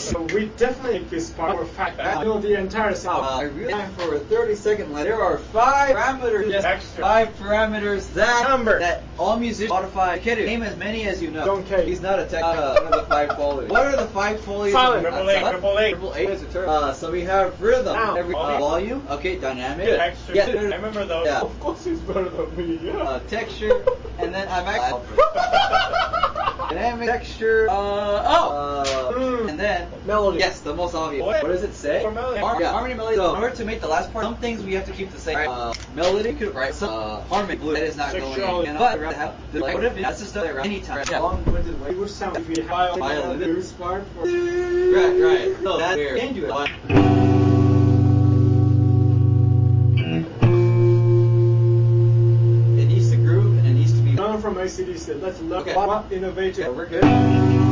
So we definitely make this part for a fact. I know the entire sound. I really time for a 30-second line. There are 5 parameters. Yes, extra. 5 parameters that all musicians modify. Kid, name as many as you know. Don't care. He's not a tech. One of the 5 qualities. What are the 5 qualities? Silent. Triple A is a term. So we have rhythm. Now, volume. Okay, dynamic. Good. Extra. Yeah. I remember those. Yeah. Of course he's better than me. Yeah. Texture. And then I'm actually dynamic texture. And then melody. Yes, the most obvious. What does it say? Melody. Harmony, melody. So in order to make the last part, some things we have to keep the same. Melody, could write some harmony. Blue. That is not going in. But what if that's just anytime? Yeah. Long-winded way. It would sound if we had violin. Loose part for. Right. So that's where can do it. It needs to groove and it needs to be From ACDC. Let's look at what innovative. we're good.